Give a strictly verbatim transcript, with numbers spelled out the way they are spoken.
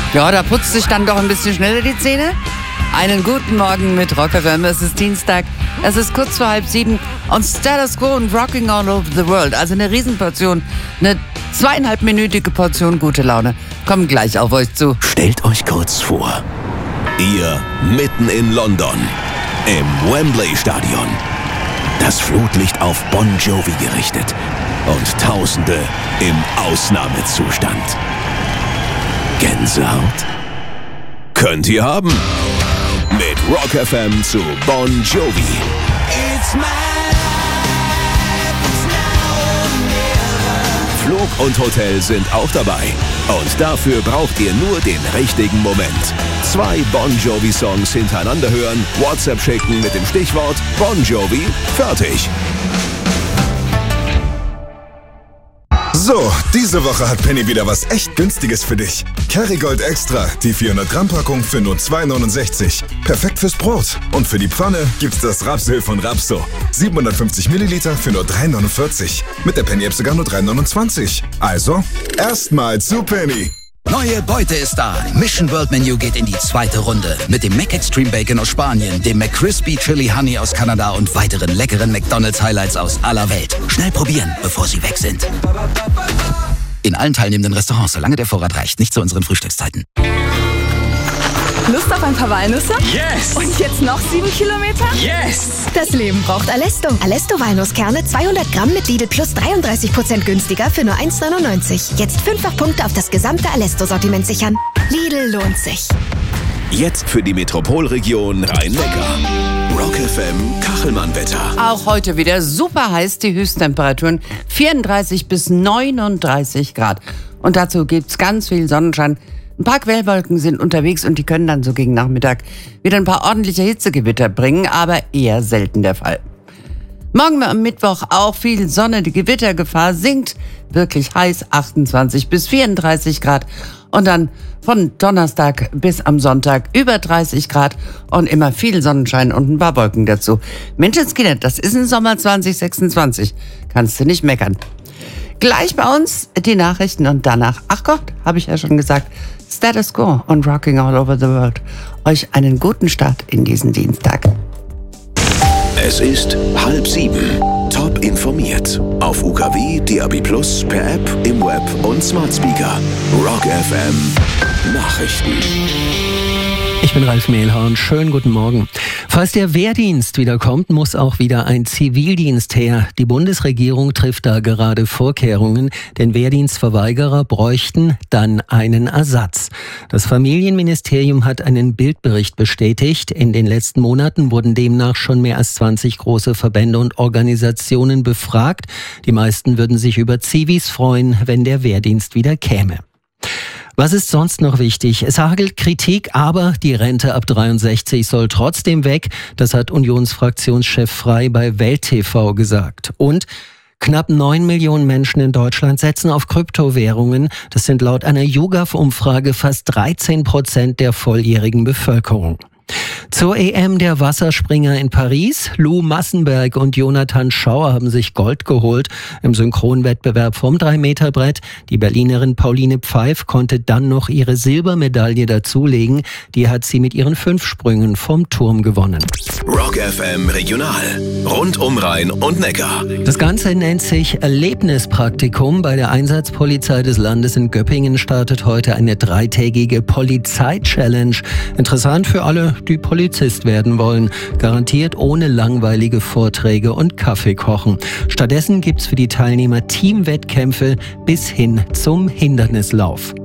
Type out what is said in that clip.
Ja, da putzt sich dann doch ein bisschen schneller die Zähne. Einen guten Morgen mit Rock F M. Es ist Dienstag, es ist kurz vor halb sieben und Status Quo und Rocking All Over the World. Also eine Riesenportion, eine zweieinhalbminütige Portion gute Laune. Kommen gleich auf euch zu. Stellt euch kurz vor, ihr mitten in London, im Wembley-Stadion. Das Flutlicht auf Bon Jovi gerichtet und Tausende im Ausnahmezustand. Gänsehaut? Könnt ihr haben. Mit Rock F M zu Bon Jovi. It's my life, it's now or never. Flug und Hotel sind auch dabei. Und dafür braucht ihr nur den richtigen Moment. Zwei Bon Jovi-Songs hintereinander hören, WhatsApp schicken mit dem Stichwort Bon Jovi, fertig. So, diese Woche hat Penny wieder was echt Günstiges für dich. Kerrygold Extra, die vierhundert Gramm Packung für nur zwei neunundsechzig. Perfekt fürs Brot. Und für die Pfanne gibt's das Rapsöl von Rapso. siebenhundertfünfzig Milliliter für nur drei neunundvierzig. Mit der Penny-App sogar nur drei neunundzwanzig. Also, erstmal zu Penny. Neue Beute ist da. Mission World Menu geht in die zweite Runde. Mit dem Mac Extreme Bacon aus Spanien, dem McCrispy Chili Honey aus Kanada und weiteren leckeren McDonald's Highlights aus aller Welt. Schnell probieren, bevor sie weg sind. In allen teilnehmenden Restaurants, solange der Vorrat reicht. Nicht zu unseren Frühstückszeiten. Lust auf ein paar Walnüsse? Yes! Und jetzt noch sieben Kilometer? Yes! Das Leben braucht Alesto. Alesto Walnusskerne zweihundert Gramm mit Lidl Plus dreiunddreißig Prozent günstiger für nur eins neunundneunzig. Jetzt fünffach Punkte auf das gesamte Alesto-Sortiment sichern. Lidl lohnt sich. Jetzt für die Metropolregion Rhein-Neckar. Rock F M Kachelmann-Wetter. Auch heute wieder super heiß, die Höchsttemperaturen vierunddreißig bis neununddreißig Grad. Und dazu gibt's ganz viel Sonnenschein. Ein paar Quellwolken sind unterwegs und die können dann so gegen Nachmittag wieder ein paar ordentliche Hitzegewitter bringen, aber eher selten der Fall. Morgen am Mittwoch auch viel Sonne, die Gewittergefahr sinkt, wirklich heiß, achtundzwanzig bis vierunddreißig Grad. Und dann von Donnerstag bis am Sonntag über dreißig Grad und immer viel Sonnenschein und ein paar Wolken dazu. Menschenskinder, das ist ein Sommer zwanzig sechsundzwanzig, kannst du nicht meckern. Gleich bei uns die Nachrichten und danach, ach Gott, habe ich ja schon gesagt, Status Quo und Rocking All Over the World. Euch einen guten Start in diesen Dienstag. Es ist halb sieben. Top informiert. Auf U K W, D A B Plus, per App, im Web und Smart Speaker. Rock F M Nachrichten. Ich bin Ralf Mehlhorn. Schönen guten Morgen. Falls der Wehrdienst wieder kommt, muss auch wieder ein Zivildienst her. Die Bundesregierung trifft da gerade Vorkehrungen, denn Wehrdienstverweigerer bräuchten dann einen Ersatz. Das Familienministerium hat einen Bildbericht bestätigt. In den letzten Monaten wurden demnach schon mehr als zwanzig große Verbände und Organisationen befragt. Die meisten würden sich über Zivis freuen, wenn der Wehrdienst wieder käme. Was ist sonst noch wichtig? Es hagelt Kritik, aber die Rente ab dreiundsechzig soll trotzdem weg. Das hat Unionsfraktionschef Frey bei Welt T V gesagt. Und knapp neun Millionen Menschen in Deutschland setzen auf Kryptowährungen. Das sind laut einer YouGov-Umfrage fast dreizehn Prozent der volljährigen Bevölkerung. Zur E M der Wasserspringer in Paris. Lou Massenberg und Jonathan Schauer haben sich Gold geholt im Synchronwettbewerb vom drei Meter Brett. Die Berlinerin Pauline Pfeif konnte dann noch ihre Silbermedaille dazulegen. Die hat sie mit ihren fünf Sprüngen vom Turm gewonnen. Rock F M Regional. Rund um Rhein und Neckar. Das Ganze nennt sich Erlebnispraktikum. Bei der Einsatzpolizei des Landes in Göppingen startet heute eine dreitägige Polizei-Challenge. Interessant für alle, die Polizist werden wollen. Garantiert ohne langweilige Vorträge und Kaffeekochen. Stattdessen gibt's für die Teilnehmer Teamwettkämpfe bis hin zum Hindernislauf.